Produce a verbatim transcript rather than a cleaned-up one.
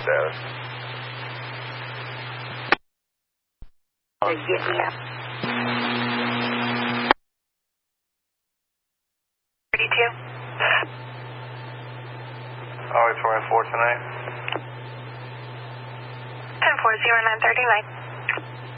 status. Get me out. thirty-two. Alright, four and four tonight. ten four zero nine thirty-nine.